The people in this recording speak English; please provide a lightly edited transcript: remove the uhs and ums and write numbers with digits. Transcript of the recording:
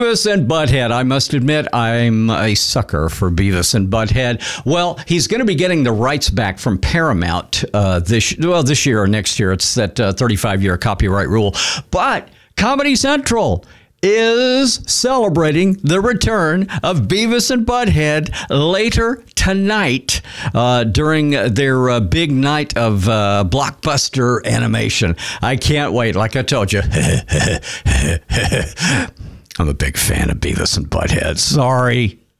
Beavis and Butthead. I must admit, I'm a sucker for Beavis and Butthead. Well, he's going to be getting the rights back from Paramount this year or next year. It's that 35-year copyright rule. But Comedy Central is celebrating the return of Beavis and Butthead later tonight during their big night of blockbuster animation. I can't wait. Like I told you, I'm a big fan of Beavis and Butthead. Sorry.